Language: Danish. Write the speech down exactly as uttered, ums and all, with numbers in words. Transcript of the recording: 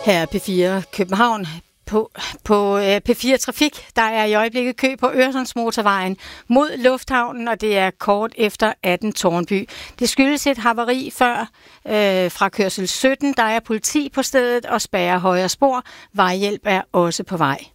Her er P fire København. På, på P fire Trafik, der er i øjeblikket kø på Øresundsmotorvejen mod lufthavnen, og det er kort efter atten Tårnby. Det skyldes et havari før øh, fra kørsel sytten. Der er politi på stedet og spærrer højre spor. Vejhjælp er også på vej.